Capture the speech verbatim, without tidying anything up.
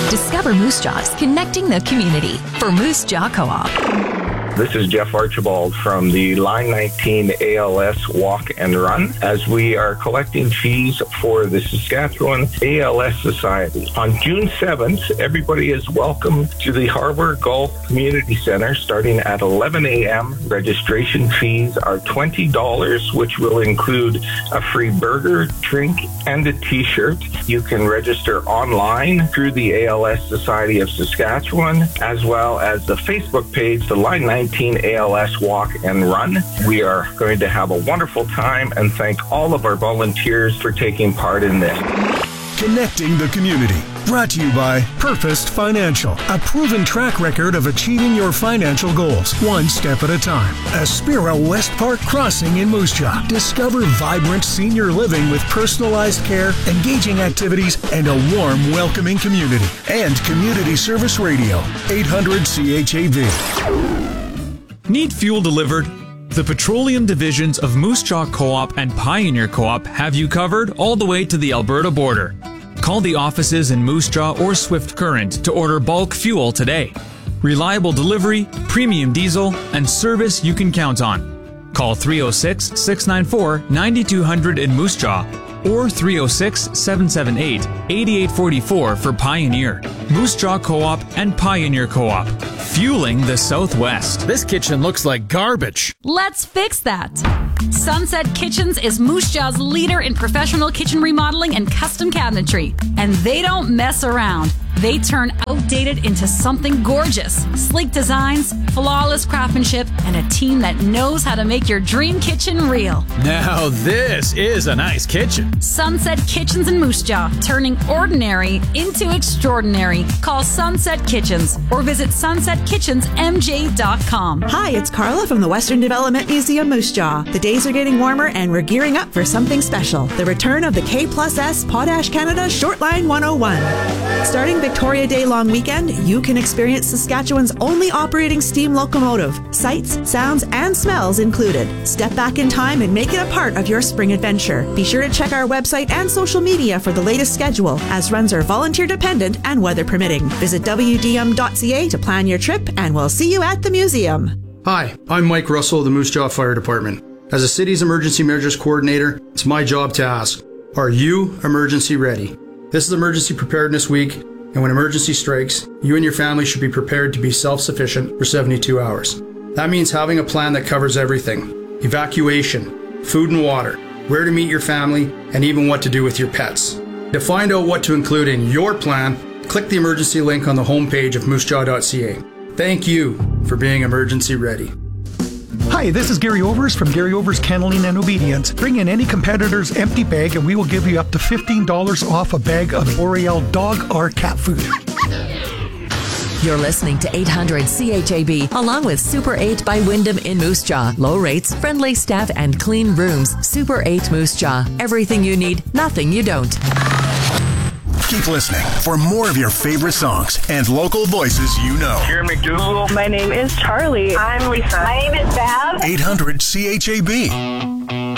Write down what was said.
Discover Moose Jaws, connecting the community for Moose Jaw Co-op. This is Jeff Archibald from the Line nineteen A L S Walk and Run, as we are collecting fees for the Saskatchewan A L S Society. On June seventh, everybody is welcome to the Harbour Golf Community Centre starting at eleven a.m. Registration fees are twenty dollars, which will include a free burger, drink, and a t-shirt. You can register online through the A L S Society of Saskatchewan, as well as the Facebook page, the Line nineteen A L S Walk and Run. We are going to have a wonderful time and thank all of our volunteers for taking part in this. Connecting the community. Brought to you by Purfest Financial, a proven track record of achieving your financial goals, one step at a time. Aspira West Park Crossing in Moose Jaw. Discover vibrant senior living with personalized care, engaging activities, and a warm, welcoming community. And Community Service Radio, eight hundred C H A V. Need fuel delivered? The petroleum divisions of Moose Jaw Co-op and Pioneer Co-op have you covered all the way to the Alberta border. Call the offices in Moose Jaw or Swift Current to order bulk fuel today. Reliable delivery, premium diesel, and service you can count on. Call three oh six, six nine four, nine two hundred in Moose Jaw or three oh six, seven seven eight, eight eight four four for Pioneer. Moose Jaw Co-op and Pioneer Co-op. Fueling the Southwest. This kitchen looks like garbage. Let's fix that. Sunset Kitchens is Moose Jaw's leader in professional kitchen remodeling and custom cabinetry. And they don't mess around. They turn outdated into something gorgeous. Sleek designs, flawless craftsmanship, and a team that knows how to make your dream kitchen real. Now this is a nice kitchen. Sunset Kitchens in Moose Jaw, turning ordinary into extraordinary. Call Sunset Kitchens or visit sunset kitchens m j dot com. Hi, it's Carla from the Western Development Museum, Moose Jaw. The days are getting warmer and we're gearing up for something special. The return of the K plus S Potash Canada Shortline one oh one. Starting Victoria Day long weekend, you can experience Saskatchewan's only operating steam locomotive. Sights, sounds, and smells included. Step back in time and make it a part of your spring adventure. Be sure to check our website and social media for the latest schedule, as runs are volunteer dependent and weather permitting. Visit w d m dot c a to plan your trip, and we'll see you at the museum. Hi, I'm Mike Russell of the Moose Jaw Fire Department. As a city's emergency measures coordinator, it's my job to ask, are you emergency ready? This is Emergency Preparedness Week, and when emergency strikes, you and your family should be prepared to be self-sufficient for seventy-two hours. That means having a plan that covers everything: evacuation, food and water, where to meet your family, and even what to do with your pets. To find out what to include in your plan, click the emergency link on the homepage of moose jaw dot c a. Thank you for being emergency ready. Hi, this is Gary Overs from Gary Overs Kenneling and Obedience. Bring in any competitor's empty bag and we will give you up to fifteen dollars off a bag of Boreal dog or cat food. You're listening to eight hundred C H A B, along with Super eight by Wyndham in Moose Jaw. Low rates, friendly staff, and clean rooms. Super eight Moose Jaw. Everything you need, nothing you don't. Keep listening for more of your favorite songs and local voices you know. Karen McDougal. My name is Charlie. I'm Lisa. My name is Bab. eight hundred C H A B.